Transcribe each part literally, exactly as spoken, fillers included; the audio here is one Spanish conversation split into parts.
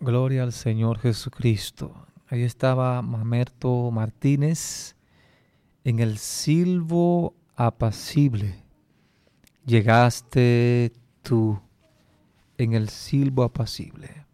Gloria al Señor Jesucristo. Ahí estaba Mamerto Martínez en el silbo apacible. Llegaste tú en el silbo apacible.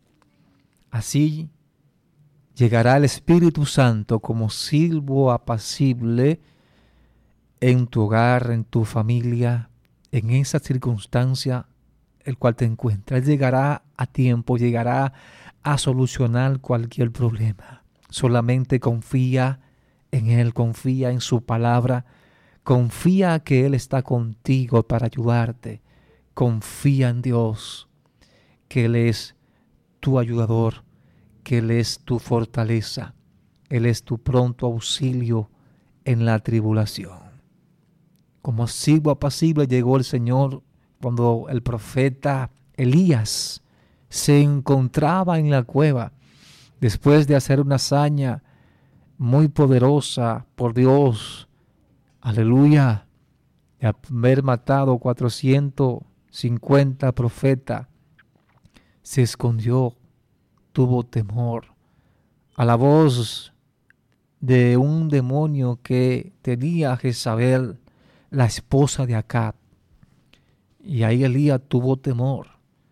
Así llegará el Espíritu Santo como silbo apacible en tu hogar, en tu familia, en esa circunstancia el cual te encuentras. Él llegará a tiempo, llegará a solucionar cualquier problema. Solamente confía en Él, confía en su palabra, confía que Él está contigo para ayudarte. Confía en Dios, que Él es tu ayudador, que Él es tu fortaleza, Él es tu pronto auxilio en la tribulación. Como silbo apacible llegó el Señor cuando el profeta Elías se encontraba en la cueva después de hacer una hazaña muy poderosa por Dios. Aleluya. De haber matado cuatrocientos cincuenta profetas, se escondió, tuvo temor a la voz de un demonio que tenía a Jezabel, la esposa de Acab. Y ahí Elías tuvo temor.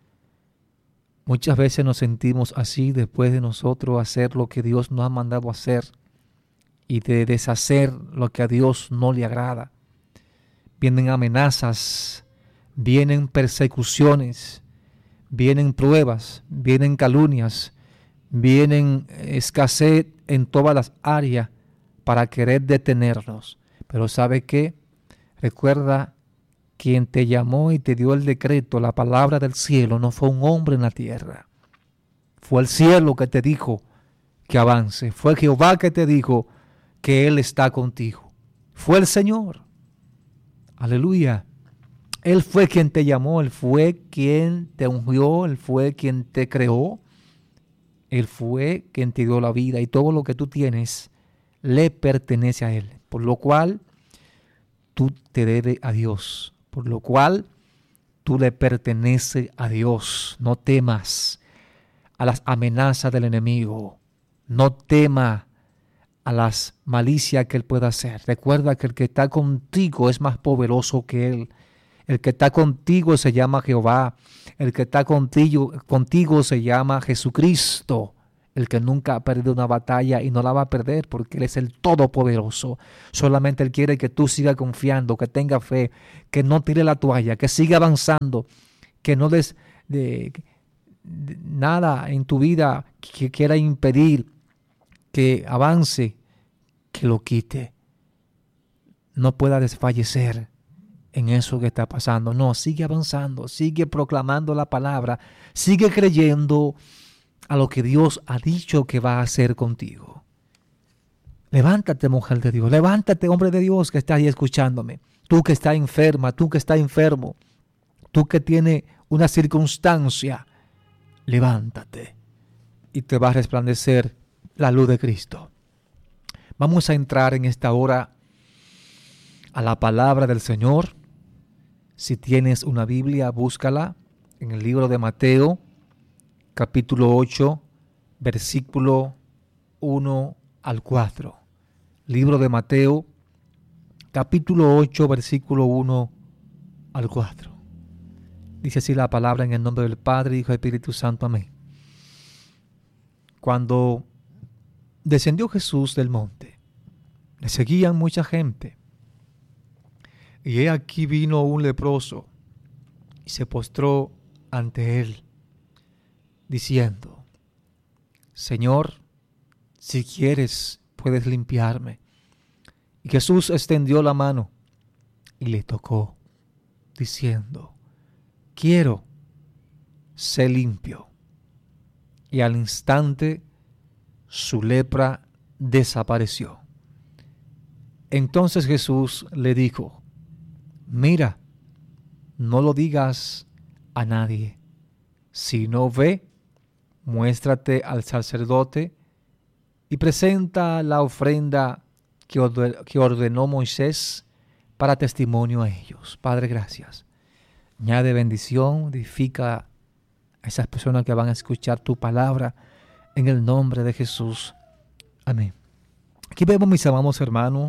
Muchas veces nos sentimos así después de nosotros hacer lo que Dios nos ha mandado hacer y de deshacer lo que a Dios no le agrada. Vienen amenazas, vienen persecuciones, vienen pruebas, vienen calumnias, vienen escasez en todas las áreas para querer detenernos. Pero ¿sabe qué? Recuerda, quien te llamó y te dio el decreto, la palabra del cielo, no fue un hombre en la tierra. Fue el cielo que te dijo que avance. Fue Jehová que te dijo que Él está contigo. Fue el Señor. Aleluya. Él fue quien te llamó, Él fue quien te ungió, Él fue quien te creó. Él fue quien te dio la vida y todo lo que tú tienes le pertenece a Él. Por lo cual tú te debes a Dios. Por lo cual tú le perteneces a Dios. No temas a las amenazas del enemigo. No temas a las malicias que él pueda hacer. Recuerda que el que está contigo es más poderoso que él. El que está contigo se llama Jehová. El que está contigo, contigo se llama Jesucristo. El que nunca ha perdido una batalla y no la va a perder porque Él es el Todopoderoso. Solamente Él quiere que tú sigas confiando, que tengas fe, que no tire la toalla, que siga avanzando, que no des de, de, nada en tu vida que quiera impedir que avance, que lo quite. No pueda desfallecer en eso que está pasando. No, sigue avanzando, sigue proclamando la palabra, sigue creyendo a lo que Dios ha dicho que va a hacer contigo. Levántate, mujer de Dios. Levántate, hombre de Dios, que estás ahí escuchándome. Tú que estás enferma, tú que estás enfermo, tú que tienes una circunstancia, levántate y te va a resplandecer la luz de Cristo. Vamos a entrar en esta hora a la palabra del Señor. Si tienes una Biblia, búscala en el libro de Mateo, capítulo ocho, versículo uno al cuatro. Libro de Mateo, capítulo ocho, versículo uno al cuatro. Dice así la palabra en el nombre del Padre, Hijo y Espíritu Santo. Amén. Cuando descendió Jesús del monte, le seguían mucha gente. Y he aquí vino un leproso y se postró ante él, diciendo: Señor, si quieres, puedes limpiarme. Y Jesús extendió la mano y le tocó, diciendo: quiero, sé limpio. Y al instante su lepra desapareció. Entonces Jesús le dijo: mira, no lo digas a nadie, sino ve, muéstrate al sacerdote y presenta la ofrenda que ordenó Moisés para testimonio a ellos. Padre, gracias. Añade bendición, edifica a esas personas que van a escuchar tu palabra en el nombre de Jesús. Amén. Aquí vemos, mis amados hermanos,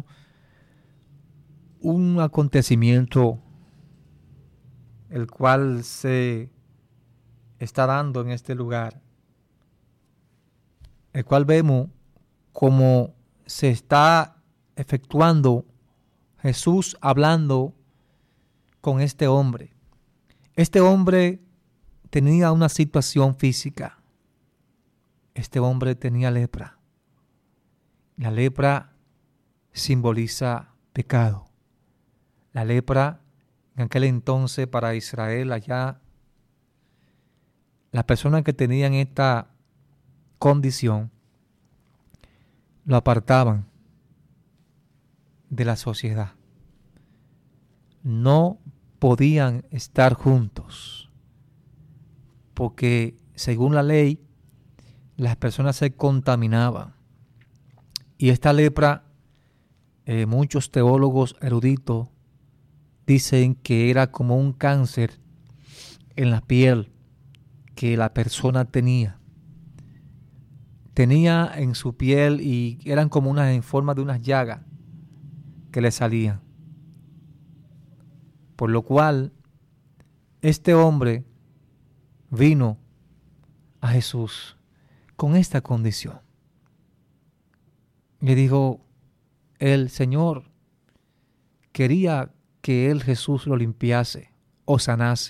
un acontecimiento el cual se está dando en este lugar, el cual vemos como se está efectuando Jesús hablando con este hombre. Este hombre tenía una situación física. Este hombre tenía lepra. La lepra simboliza pecado. La lepra en aquel entonces para Israel, allá, las personas que tenían esta condición lo apartaban de la sociedad. No podían estar juntos porque según la ley las personas se contaminaban. Y esta lepra, eh, muchos teólogos eruditos dicen que era como un cáncer en la piel que la persona tenía. Tenía en su piel y eran como unas en forma de unas llagas que le salían. Por lo cual, este hombre vino a Jesús con esta condición. Le dijo, el Señor quería que él, Jesús, lo limpiase o sanase.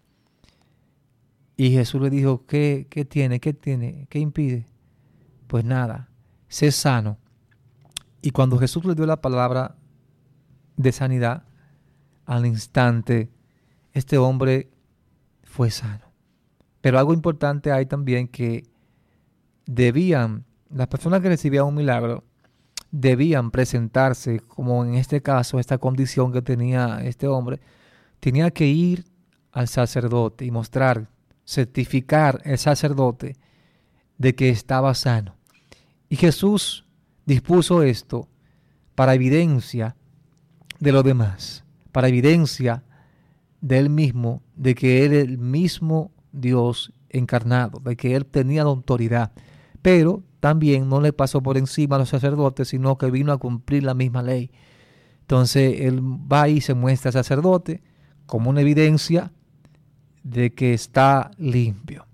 Y Jesús le dijo, ¿qué, qué tiene? ¿Qué tiene? ¿Qué impide? Pues nada, sé sano. Y cuando Jesús le dio la palabra de sanidad, al instante, este hombre fue sano. Pero algo importante hay también que debían, las personas que recibían un milagro, debían presentarse, como en este caso, esta condición que tenía este hombre, tenía que ir al sacerdote y mostrar, certificar al sacerdote de que estaba sano. Y Jesús dispuso esto para evidencia de lo demás, para evidencia de él mismo, de que él es el mismo Dios encarnado, de que él tenía la autoridad, pero también no le pasó por encima a los sacerdotes, sino que vino a cumplir la misma ley. Entonces él va y se muestra al sacerdote como una evidencia de que está limpio.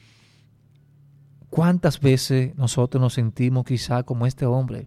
¿Cuántas veces nosotros nos sentimos quizá como este hombre?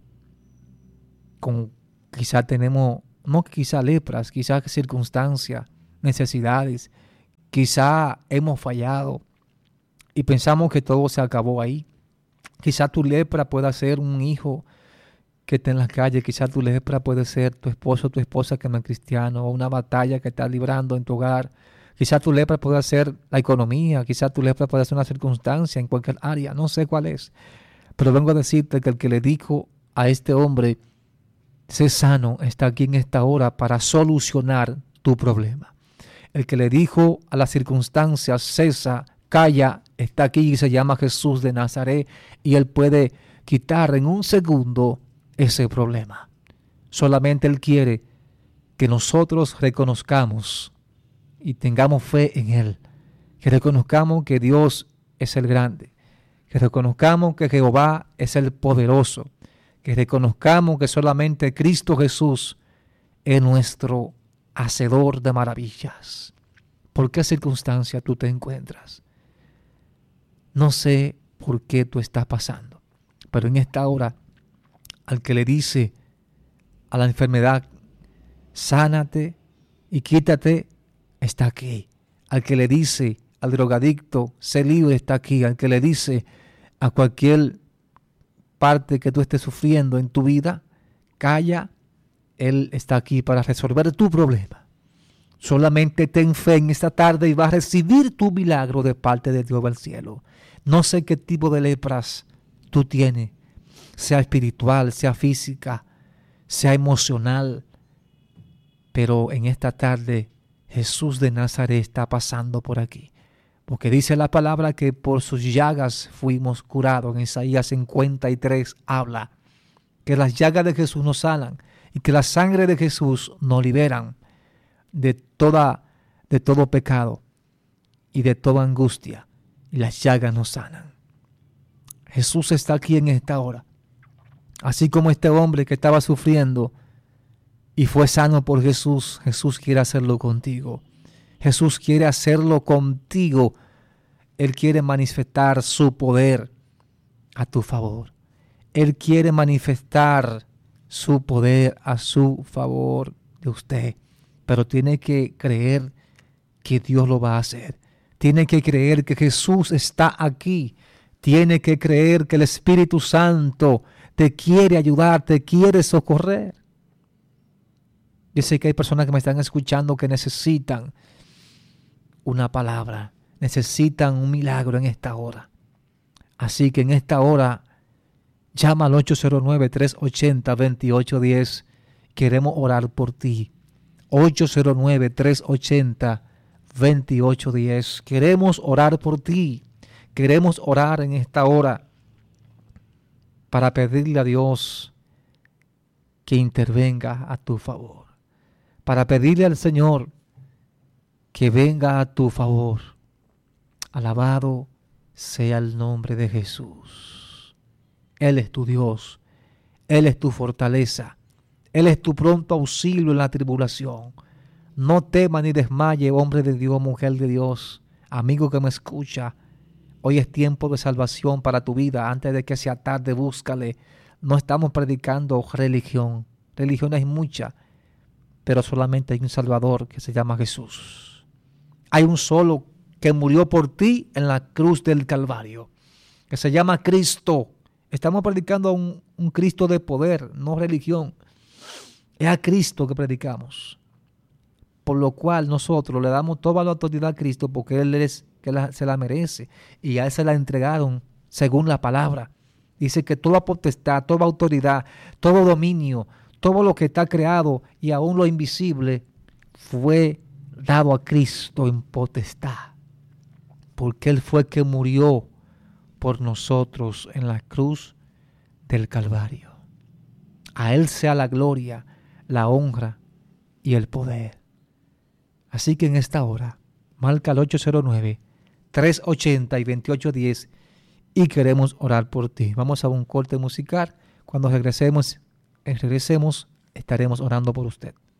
Con, quizá tenemos, no quizá lepras, quizá circunstancias, necesidades, quizá hemos fallado y pensamos que todo se acabó ahí. Quizá tu lepra pueda ser un hijo que está en la calle, quizá tu lepra puede ser tu esposo o tu esposa que no es cristiano, o una batalla que estás librando en tu hogar. Quizá tu lepra pueda ser la economía, quizá tu lepra pueda ser una circunstancia en cualquier área, no sé cuál es. Pero vengo a decirte que el que le dijo a este hombre, sé sano, está aquí en esta hora para solucionar tu problema. El que le dijo a las circunstancias, cesa, calla, está aquí y se llama Jesús de Nazaret y él puede quitar en un segundo ese problema. Solamente él quiere que nosotros reconozcamos y tengamos fe en él, que reconozcamos que Dios es el grande, que reconozcamos que Jehová es el poderoso, que reconozcamos que solamente Cristo Jesús es nuestro hacedor de maravillas. ¿Por qué circunstancia tú te encuentras? No sé por qué tú estás pasando, pero en esta hora, al que le dice a la enfermedad, sánate y quítate, está aquí. Al que le dice al drogadicto, sé libre, está aquí. Al que le dice a cualquier parte que tú estés sufriendo en tu vida, calla, él está aquí para resolver tu problema. Solamente ten fe en esta tarde y vas a recibir tu milagro de parte de Dios del cielo. No sé qué tipo de lepras tú tienes, sea espiritual, sea física, sea emocional, pero en esta tarde Jesús de Nazaret está pasando por aquí, porque dice la palabra que por sus llagas fuimos curados. En Isaías cincuenta y tres habla que las llagas de Jesús nos sanan y que la sangre de Jesús nos liberan de toda, de todo pecado y de toda angustia. y las llagas nos sanan. Jesús está aquí en esta hora. Así como este hombre que estaba sufriendo y fue sano por Jesús, Jesús quiere hacerlo contigo. Jesús quiere hacerlo contigo. Él quiere manifestar su poder a tu favor. Él quiere manifestar su poder a su favor de usted. Pero tiene que creer que Dios lo va a hacer. Tiene que creer que Jesús está aquí. Tiene que creer que el Espíritu Santo te quiere ayudar, te quiere socorrer. Yo sé que hay personas que me están escuchando que necesitan una palabra, necesitan un milagro en esta hora. Así que en esta hora, llama al ocho cero nueve, tres ocho cero, dos ocho uno cero. Queremos orar por ti. ocho cero nueve, tres ocho cero, dos ocho uno cero. Queremos orar por ti. Queremos orar en esta hora para pedirle a Dios que intervenga a tu favor. Para pedirle al Señor que venga a tu favor. Alabado sea el nombre de Jesús. Él es tu Dios. Él es tu fortaleza. Él es tu pronto auxilio en la tribulación. No temas ni desmaye, hombre de Dios, mujer de Dios, amigo que me escucha. Hoy es tiempo de salvación para tu vida. Antes de que sea tarde, búscale. No estamos predicando religión. Religión hay mucha, pero solamente hay un Salvador que se llama Jesús. Hay un solo que murió por ti en la cruz del Calvario, que se llama Cristo. Estamos predicando a un, un Cristo de poder, no religión. Es a Cristo que predicamos. Por lo cual nosotros le damos toda la autoridad a Cristo porque Él es que la, se la merece. Y a Él se la entregaron según la palabra. Dice que toda potestad, toda autoridad, todo dominio, todo lo que está creado y aún lo invisible fue dado a Cristo en potestad. Porque Él fue que murió por nosotros en la cruz del Calvario. A Él sea la gloria, la honra y el poder. Así que en esta hora, marca el ocho cero nueve, tres ocho cero y dos ocho uno cero y queremos orar por ti. Vamos a un corte musical. Cuando regresemos, regresemos, estaremos orando por usted.